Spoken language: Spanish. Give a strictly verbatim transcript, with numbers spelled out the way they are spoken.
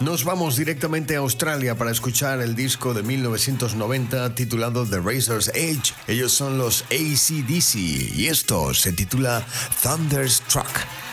Nos vamos directamente a Australia para escuchar el disco de mil novecientos noventa titulado The Razor's Edge. Ellos son los A C/D C y esto se titula Thunderstruck.